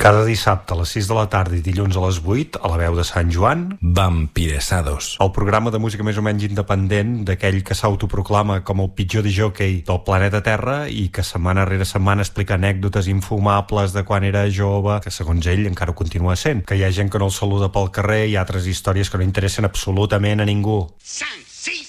Cada dissabte a les 6 de la tarda i dilluns a les 8, a la veu de Sant Joan, Vampiresados. el programa de música més o menys independent d'aquell que s'autoproclama com el pitjor discjòquei del planeta Terra i que setmana rere setmana explica anècdotes infumables de quan era jove, que segons ell encara ho continua sent, que hi ha gent que no el saluda pel carrer i altres històries que no interessen absolutament a ningú. Sans!